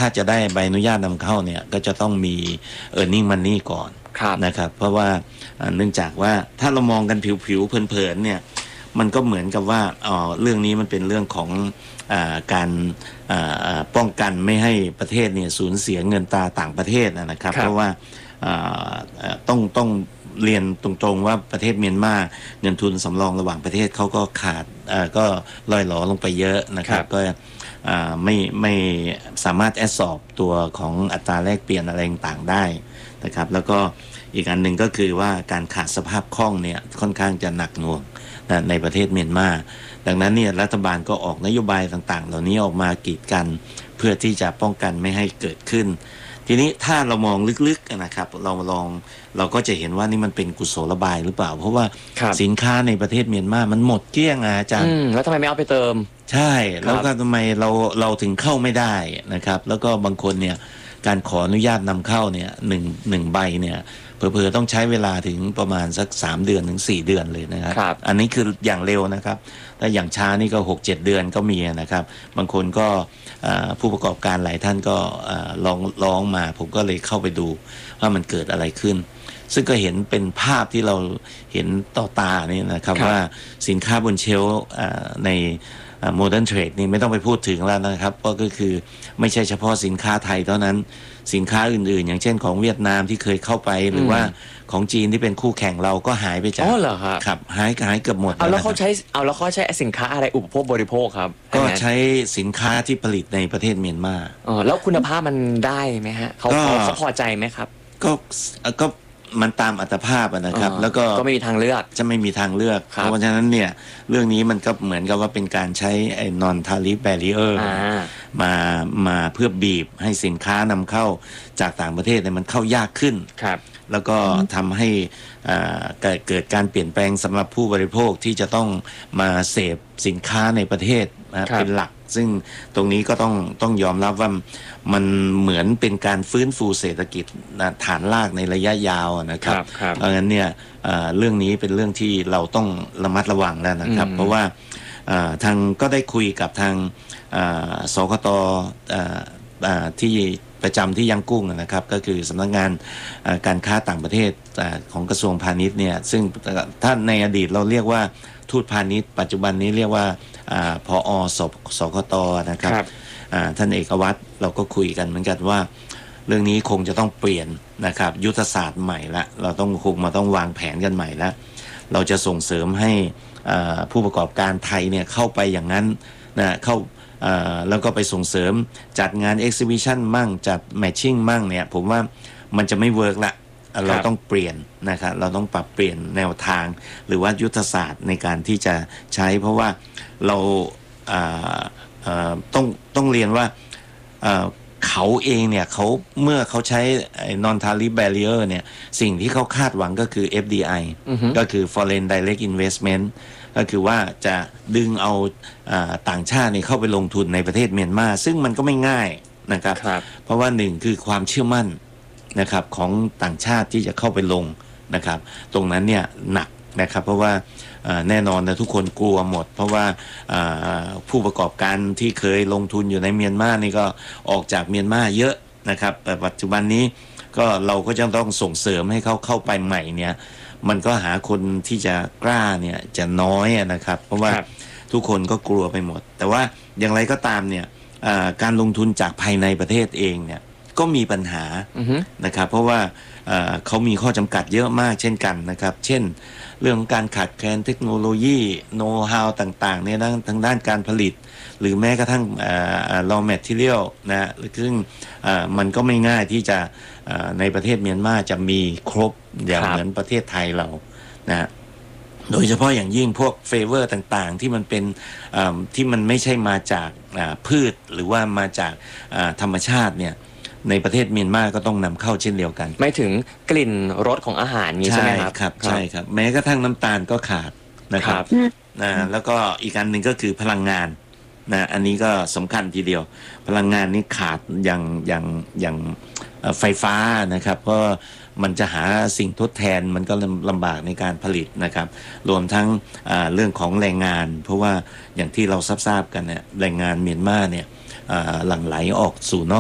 ถ้าจะได้ใบอนุญาตนำเข้าเนี่ยก็จะต้องมี earning money ก่อนนะครับเพราะว่าเนื่องจากว่าถ้าเรามองกันผิวๆเพลินๆเนี่ยมันก็เหมือนกับว่าเรื่องนี้มันเป็นเรื่องของการป้องกันไม่ให้ประเทศเนี่ยสูญเสียเงินตราต่างประเทศนะครับเพราะว่าต้องเรียนตรงๆว่าประเทศเมียนมาเงินทุนสำรองระหว่างประเทศเขาก็ขาดก็ล่อยหลอลงไปเยอะนะครับก็ไม่สามารถแอดสอบตัวของอัตราแลกเปลี่ยนอะไรต่างๆได้นะครับแล้วก็อีกอันหนึ่งก็คือว่าการขาดสภาพคล่องเนี่ยค่อนข้างจะหนักหน่วงในประเทศเมียนมาดังนั้นเนี่ยรัฐบาลก็ออกนโยบายต่างๆเหล่านี้ออกมากีดกันเพื่อที่จะป้องกันไม่ให้เกิดขึ้นทีนี้ถ้าเรามองลึกๆนะครับเราก็จะเห็นว่านี่มันเป็นกุศโลบายหรือเปล่าเพราะว่าสินค้าในประเทศเมียนมามันหมดเกลี้ยงอาจารย์แล้วทำไมไม่เอาไปเติมใช่แล้วก็ทำไมเราถึงเข้าไม่ได้นะครับแล้วก็บางคนเนี่ยการขออนุญาตนำเข้าเนี่ยหนึ่งใบเนี่ยเผลอๆต้องใช้เวลาถึงประมาณสัก3 เดือนถึง4 เดือนเลยนะครับอันนี้คืออย่างเร็วนะครับแต่อย่างช้านี่ก็ 6-7 เดือนก็มีนะครับบางคนก็ผู้ประกอบการหลายท่านก็ร้องมาผมก็เลยเข้าไปดูว่ามันเกิดอะไรขึ้นซึ่งก็เห็นเป็นภาพที่เราเห็นต่อตานี่นะครับว่าสินค้าบนเชลฟ์ในโมเดิร์นเทรดนี่ไม่ต้องไปพูดถึงแล้วนะครับก็คือไม่ใช่เฉพาะสินค้าไทยเท่านั้นสินค้าอื่นๆอย่างเช่นของเวียดนามที่เคยเข้าไปหรือว่าของจีนที่เป็นคู่แข่งเราก็หายไปจากอ๋อเหรอครับหายเกือบหมดแล้วเขาใช้สินค้าอะไรอุปโภคบริโภคครับก็ใช้สินค้าที่ผลิตในประเทศเมียนมาแล้วคุณภาพมันได้ไหมฮะเขาพอใจไหมครับก็มันตามอัตภาพนะครับแล้วก็ไม่มีทางเลือกจะไม่มีทางเลือกเพราะฉะนั้นเนี่ยเรื่องนี้มันก็เหมือนกับว่าเป็นการใช้ไอ้ non tariff barrier มาเพื่อบีบให้สินค้านำเข้าจากต่างประเทศเนี่ยมันเข้ายากขึ้นแล้วก็ทำให้เกิดการเปลี่ยนแปลงสำหรับผู้บริโภคที่จะต้องมาเสพสินค้าในประเทศเป็นหลักซึ่งตรงนี้ก็ต้องยอมรับว่ามันเหมือนเป็นการฟื้นฟูเศรษฐกิจฐานรากในระยะยาวนะครับเพราะงั้นเนี่ยเรื่องนี้เป็นเรื่องที่เราต้องระมัดระวังแล้วนะครับเพราะว่าทางก็ได้คุยกับทางสคต.ที่ประจำที่ยังกุ้งนะครับก็คือสำนักงานการค้าต่างประเทศของกระทรวงพาณิชย์เนี่ยซึ่งถ้าในอดีตเราเรียกว่าทูตพาณิชย์ปัจจุบันนี้เรียกว่าผอ.สคต.นะครับท่านเอกวัตรเราก็คุยกันเหมือนกันว่าเรื่องนี้คงจะต้องเปลี่ยนนะครับยุทธศาสตร์ใหม่ละเราต้องวางแผนกันใหม่ละเราจะส่งเสริมให้ผู้ประกอบการไทยเนี่ยเข้าไปอย่างนั้นนะเข้าแล้วก็ไปส่งเสริมจัดงาน exhibition มั่งจัด matching มั่งเนี่ยผมว่ามันจะไม่เวิร์กละเราต้องเปลี่ยนนะครับเราต้องปรับเปลี่ยนแนวทางหรือว่ายุทธศาสตร์ในการที่จะใช้เพราะว่าเราต้องเรียนว่าเขาเองเนี่ยเมื่อเขาใช้ non tariff barrier เนี่ยสิ่งที่เขาคาดหวังก็คือ FDI ก็คือ foreign direct investment ก็คือว่าจะดึงเอาต่างชาติเข้าไปลงทุนในประเทศเมียนมาซึ่งมันก็ไม่ง่ายนะครับเพราะว่าหนึ่งคือความเชื่อมั่นนะครับของต่างชาติที่จะเข้าไปลงนะครับตรงนั้นเนี่ยหนักนะครับเพราะว่าแน่นอนนะทุกคนกลัวหมดเพราะว่าผู้ประกอบการที่เคยลงทุนอยู่ในเมียนมานี่ก็ออกจากเมียนมาเยอะนะครับแต่ปัจจุบันนี้ก็เราก็จะต้องส่งเสริมให้เขาเข้าไปใหม่เนี่ยมันก็หาคนที่จะกล้าเนี่ยจะน้อยนะครับเพราะว่าทุกคนก็กลัวไปหมดแต่ว่าอย่างไรก็ตามเนี่ยการลงทุนจากภายในประเทศเองเนี่ยก็มีปัญหานะครับเพราะว่าเขามีข้อจำกัดเยอะมากเช่นกันนะครับเช่นเรื่องการขาดแคลนเทคโนโลยีโน้ตฮาวต่างๆเนี่ยทางด้านการผลิตหรือแม้กระทั่งraw material นะซึ่งมันก็ไม่ง่ายที่จะในประเทศเมียนมาจะมีครบอย่างเหมือนประเทศไทยเรานะโดยเฉพาะอย่างยิ่งพวกเฟเวอร์ต่างๆที่มันเป็นที่มันไม่ใช่มาจากพืชหรือว่ามาจากธรรมชาติเนี่ยในประเทศเมียนมาก็ต้องนำเข้าเช่นเดียวกันไม่ถึงกลิ่นรสของอาหารนี้ใช่ไหมครับใช่ครับแม้กระทั่งน้ำตาลก็ขาดนะครับแล้วก็อีกอันหนึ่งก็คือพลังงานนะอันนี้ก็สำคัญทีเดียวพลังงานนี้ขาดอย่างไฟฟ้านะครับเพราะมันจะหาสิ่งทดแทนมันก็ลำบากในการผลิตนะครับรวมทั้งเรื่องของแรงงานเพราะว่าอย่างที่เราทราบกันเนี่ยแรงงานเมียนมาเนี่ยหลั่งไหลออกสู่นอก